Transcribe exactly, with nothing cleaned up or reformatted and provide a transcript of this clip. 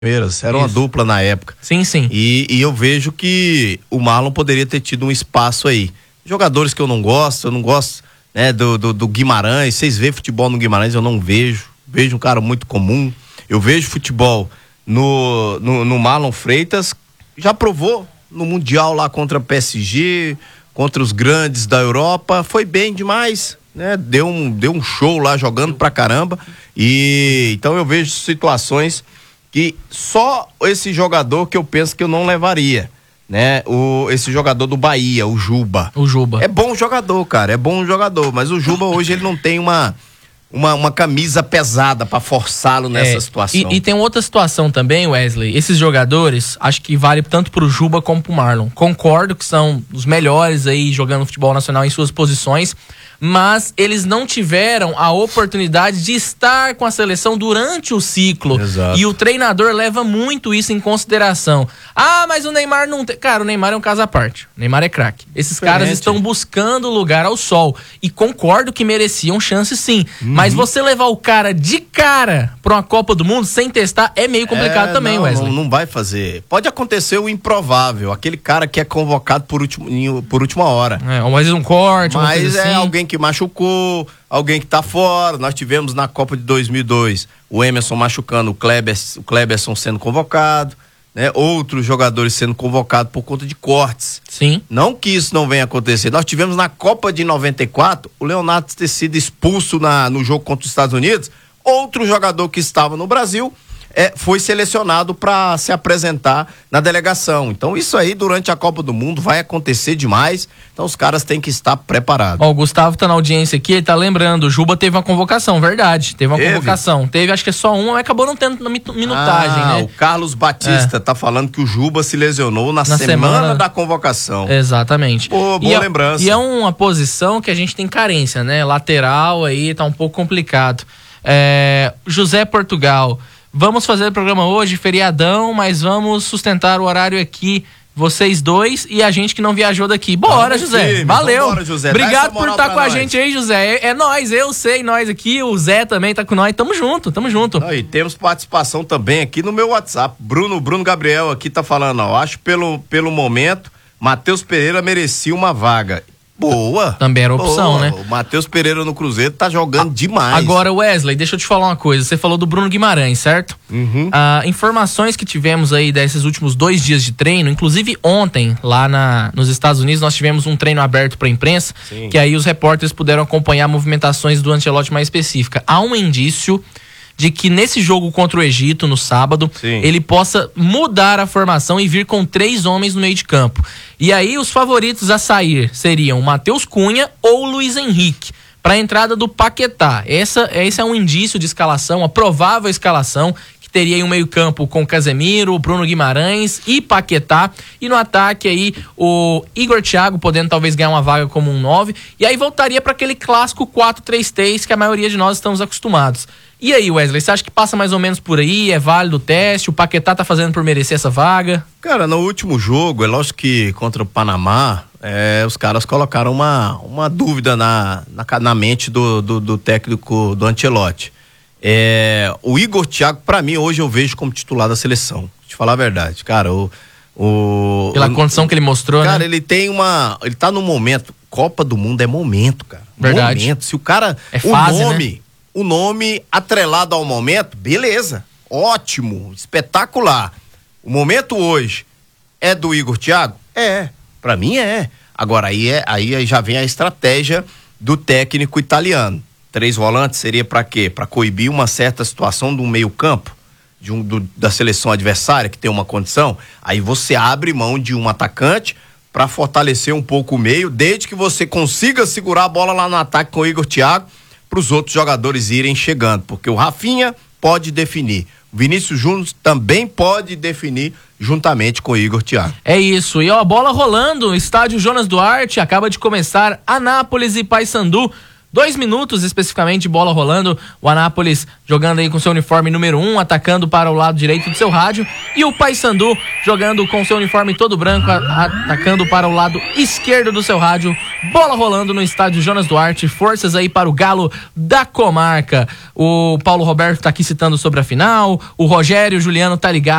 Era uma dupla na época. Sim, sim. E, e eu vejo que o Marlon poderia ter tido um espaço aí. Jogadores que eu não gosto, eu não gosto, né, do, do, do Guimarães. Vocês veem futebol no Guimarães, eu não vejo. Vejo um cara muito comum. Eu vejo futebol no, no, no Marlon Freitas. Já provou no Mundial lá contra o P S G, contra os grandes da Europa. Foi bem demais, né? Deu um, deu um show lá jogando pra caramba. E então eu vejo situações que só esse jogador que eu penso que eu não levaria, né? O, esse jogador do Bahia, o Juba. O Juba. É bom jogador, cara, é bom jogador, mas o Juba hoje ele não tem uma, uma, uma camisa pesada pra forçá-lo nessa é, situação. E, e tem outra situação também, Wesley, esses jogadores, acho que vale tanto pro Juba como pro Marlon. Concordo que são os melhores aí jogando futebol nacional em suas posições, mas eles não tiveram a oportunidade de estar com a seleção durante o ciclo. Exato. E o treinador leva muito isso em consideração. Ah, mas o Neymar não tem... Cara, o Neymar é um caso à parte. O Neymar é craque. Esses Diferente. caras estão buscando lugar ao sol. E concordo que mereciam chance sim. Uhum. Mas você levar o cara de cara pra uma Copa do Mundo sem testar é meio complicado é, também, não, Wesley. Não, não vai fazer. Pode acontecer o improvável. Aquele cara que é convocado por, último, por última hora. É, às vezes um corte, uma Mas coisa é assim. alguém que machucou, alguém que tá fora. Nós tivemos na Copa de dois mil e dois o Emerson machucando, o Kleberson, o Kleberson sendo convocado, né? Outros jogadores sendo convocados por conta de cortes. Sim. Não que isso não venha acontecer. Nós tivemos na Copa de noventa e quatro o Leonardo ter sido expulso na, no jogo contra os Estados Unidos. Outro jogador que estava no Brasil É, foi selecionado para se apresentar na delegação. Então isso aí durante a Copa do Mundo vai acontecer demais, então os caras têm que estar preparados. Ó, o Gustavo tá na audiência aqui, ele tá lembrando, o Juba teve uma convocação, verdade, teve uma teve? convocação, teve acho que é só uma, mas acabou não tendo minutagem, ah, né? O Carlos Batista é. tá falando que o Juba se lesionou na, na semana, semana da convocação. Exatamente. Pô, boa e lembrança. É, e é uma posição que a gente tem carência, né? Lateral aí tá um pouco complicado. É, José Portugal, vamos fazer o programa hoje, feriadão, mas vamos sustentar o horário aqui, vocês dois e a gente que não viajou daqui. Bora, vamos José. Firme. Valeu. Vambora, José. Obrigado por estar tá com a nós. gente aí, José. É, é nós, eu sei, nós aqui, o Zé também tá com nós. Tamo junto, tamo junto. Não, e temos participação também aqui no meu WhatsApp. Bruno, Bruno Gabriel aqui tá falando, ó, acho pelo, pelo momento, Matheus Pereira merecia uma vaga. Boa. Também era opção, Boa. né? O Matheus Pereira no Cruzeiro tá jogando a, demais. Agora, Wesley, deixa eu te falar uma coisa. Você falou do Bruno Guimarães, certo? Uhum. Ah, informações que tivemos aí desses últimos dois dias de treino, inclusive ontem, lá na, nos Estados Unidos, nós tivemos um treino aberto pra imprensa, Sim. que aí os repórteres puderam acompanhar movimentações do Ancelotti mais específica. Há um indício de que nesse jogo contra o Egito, no sábado, Sim. ele possa mudar a formação e vir com três homens no meio de campo. E aí os favoritos a sair seriam o Matheus Cunha ou o Luiz Henrique, para a entrada do Paquetá. Essa, esse é um indício de escalação, a provável escalação, que teria aí um meio campo com Casemiro, Bruno Guimarães e Paquetá. E no ataque aí o Igor Thiago podendo talvez ganhar uma vaga como um nove. E aí voltaria para aquele clássico quatro três três que a maioria de nós estamos acostumados. E aí, Wesley, você acha que passa mais ou menos por aí? É válido o teste? O Paquetá tá fazendo por merecer essa vaga? Cara, no último jogo, é lógico que contra o Panamá, é, os caras colocaram uma, uma dúvida na, na, na mente do, do, do técnico do Ancelotti. É, o Igor Thiago, pra mim, hoje eu vejo como titular da seleção. Deixa eu te falar a verdade. Cara, o... o Pela o, condição que ele mostrou, cara, né? Cara, ele tem uma... Ele tá no momento... Copa do Mundo é momento, cara. Verdade. Momento. Se o cara... É fase, o nome... né? O nome atrelado ao momento, beleza, ótimo, espetacular. O momento hoje é do Igor Thiago? É, pra mim é. Agora aí, é, aí já vem a estratégia do técnico italiano. Três volantes seria pra quê? Pra coibir uma certa situação do meio campo, de um, do, da seleção adversária que tem uma condição. Aí você abre mão de um atacante pra fortalecer um pouco o meio, desde que você consiga segurar a bola lá no ataque com o Igor Thiago, para os outros jogadores irem chegando, porque o Rafinha pode definir, o Vinícius Júnior também pode definir juntamente com o Igor Thiago. É isso, e ó, a bola rolando, estádio Jonas Duarte, acaba de começar Anápolis e Paysandu, Dois minutos especificamente de bola rolando. O Anápolis jogando aí com seu uniforme número um, atacando para o lado direito do seu rádio. E o Paysandu jogando com seu uniforme todo branco, a, a, atacando para o lado esquerdo do seu rádio. Bola rolando no estádio Jonas Duarte. Forças aí para o Galo da Comarca. O Paulo Roberto tá aqui citando sobre a final. O Rogério Juliano tá ligado